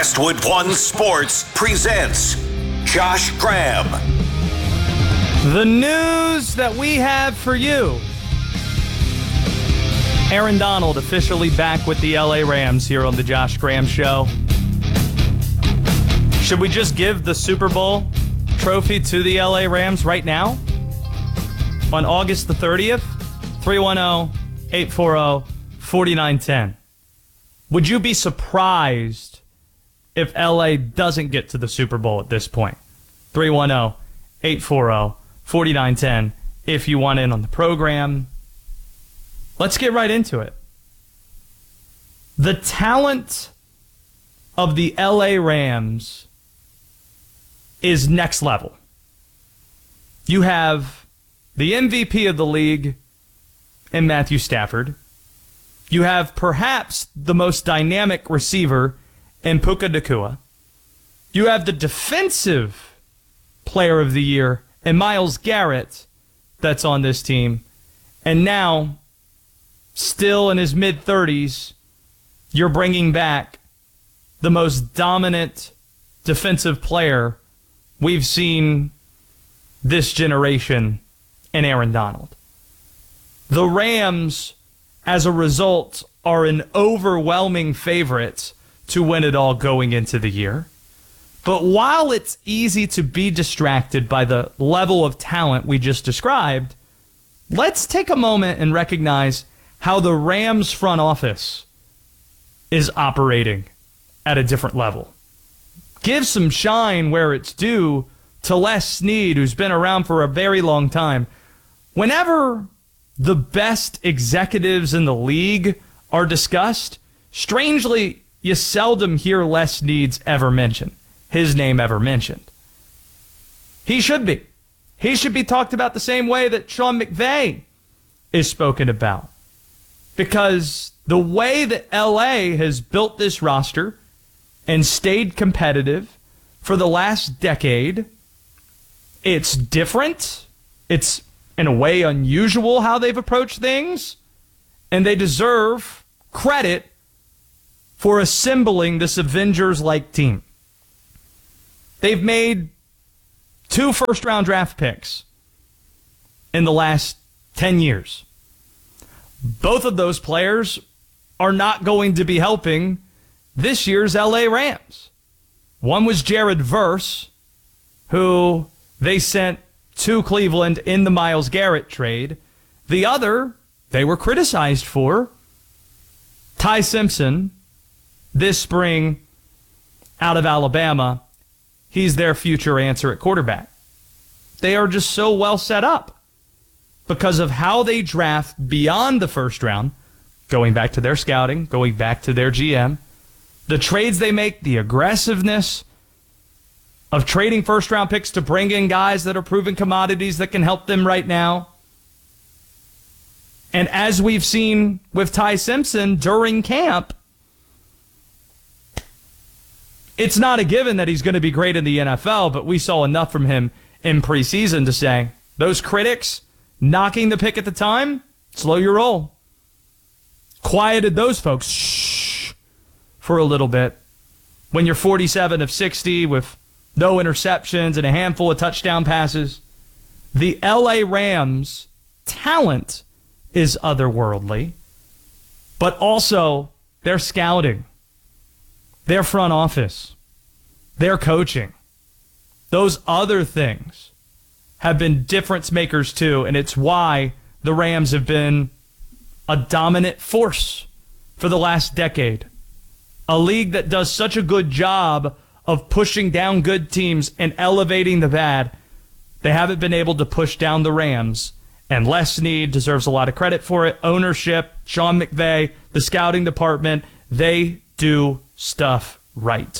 Westwood One Sports presents Josh Graham. The news that we have for you. Aaron Donald officially back with the LA Rams here on the Josh Graham Show. Should we just give the Super Bowl trophy to the LA Rams right now? On August the 30th? 310-840-4910. Would you be surprised if LA doesn't get to the Super Bowl at this point? 310-840-4910 if you want in on the program. Let's get right into it. The talent of the LA Rams is next level. You have the MVP of the league in Matthew Stafford. You have perhaps the most dynamic receiver in Puka Nacua. You have the defensive player of the year in Myles Garrett that's on this team. And now, still in his mid-30s, you're bringing back the most dominant defensive player we've seen this generation in Aaron Donald. The Rams, as a result, are an overwhelming favorite to win it all going into the year. But while it's easy to be distracted by the level of talent we just described, let's take a moment and recognize how the Rams front office is operating at a different level. Give some shine where it's due to Les Snead, who's been around for a very long time. Whenever the best executives in the league are discussed, strangely, you seldom hear Les Snead's his name ever mentioned. He should be. He should be talked about the same way that Sean McVay is spoken about. Because the way that LA has built this roster and stayed competitive for the last decade, it's different. It's in a way unusual how they've approached things, and they deserve credit for assembling this Avengers-like team. They've made 2 first-round draft picks in the last 10 years. Both of those players are not going to be helping this year's LA Rams. One was Jared Verse, who they sent to Cleveland in the Myles Garrett trade. The other, they were criticized for, Ty Simpson, this spring out of Alabama. He's their future answer at quarterback. They are just so well set up because of how they draft beyond the first round, going back to their scouting, going back to their GM, the trades they make, the aggressiveness of trading first-round picks to bring in guys that are proven commodities that can help them right now. And as we've seen with Ty Simpson during camp, it's not a given that he's going to be great in the NFL, but we saw enough from him in preseason to say, those critics knocking the pick at the time, slow your roll. Quieted those folks for a little bit. When you're 47 of 60 with no interceptions and a handful of touchdown passes. The LA Rams' talent is otherworldly, but also their scouting, their front office, their coaching. Those other things have been difference makers too, and it's why the Rams have been a dominant force for the last decade. A league that does such a good job of pushing down good teams and elevating the bad, they haven't been able to push down the Rams. And Les Snead deserves a lot of credit for it. Ownership, Sean McVay, the scouting department, they do stuff right.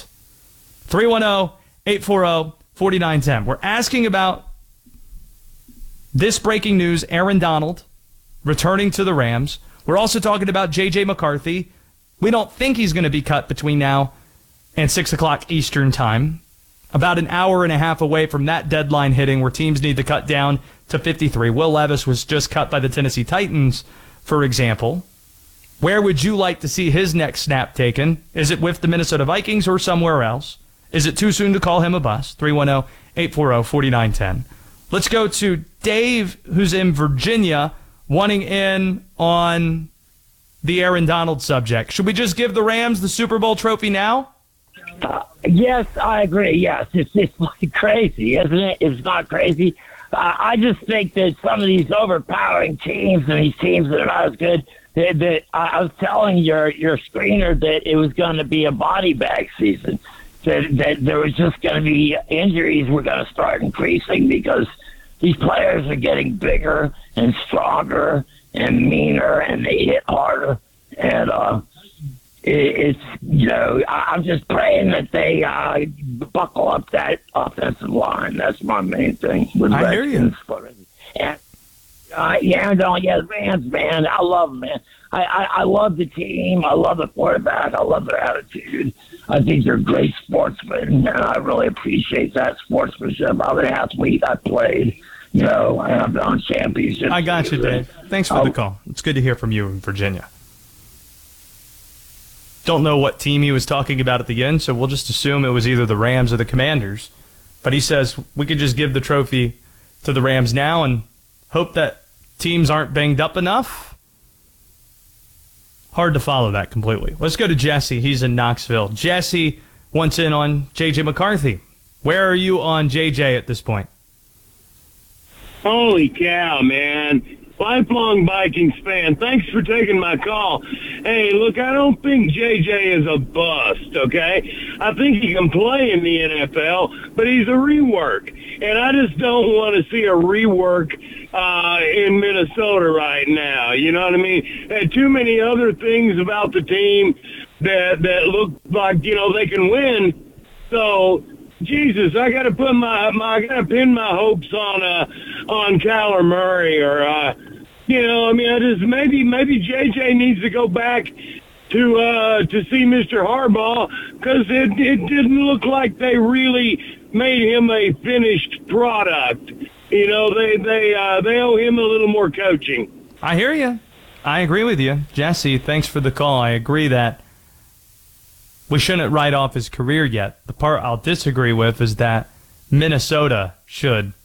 310-840-4910. We're asking about this breaking news, Aaron Donald returning to the Rams. We're also talking about J.J. McCarthy. We don't think he's going to be cut between now and 6 o'clock Eastern time. About an hour and a half away from that deadline hitting where teams need to cut down to 53. Will Levis was just cut by the Tennessee Titans, for example. Where would you like to see his next snap taken? Is it with the Minnesota Vikings or somewhere else? Is it too soon to call him a bust? 310-840-4910. Let's go to Dave, who's in Virginia, wanting in on the Aaron Donald subject. Should we just give the Rams the Super Bowl trophy now? Yes, I agree. Yes, it's like crazy, isn't it? It's not crazy. I just think that some of these overpowering teams and these teams that are not as good, that I was telling your screener that it was going to be a body bag season. That there was just going to be injuries were going to start increasing because these players are getting bigger and stronger and meaner and they hit harder. And it's, I'm just praying that they buckle up that offensive line. That's my main thing. I hear you. And, Rams, man, I love them, man. I love the team. I love the quarterback. I love their attitude. I think they're great sportsmen, and I really appreciate that sportsmanship. I'm an athlete. I played, and I've been on championships. I got you, Dave. Thanks for the call. It's good to hear from you in Virginia. Don't know what team he was talking about at the end, so we'll just assume it was either the Rams or the Commanders. But he says we could just give the trophy to the Rams now and hope that teams aren't banged up enough. Hard to follow that completely. Let's go to Jesse. He's in Knoxville. Jesse wants in on J.J. McCarthy. Where are you on J.J. at this point? Holy cow, man. Lifelong Vikings fan. Thanks for taking my call. Hey, look, I don't think JJ is a bust, okay? I think he can play in the NFL, but he's a rework. And I just don't want to see a rework in Minnesota right now. You know what I mean? There are too many other things about the team that look like, they can win. So, Jesus, I got to pin my hopes on Kyler Murray or maybe JJ needs to go back to see Mr. Harbaugh because it didn't look like they really made him a finished product. They owe him a little more coaching. I hear you. I agree with you. Jesse, thanks for the call. I agree that we shouldn't write off his career yet. The part I'll disagree with is that Minnesota should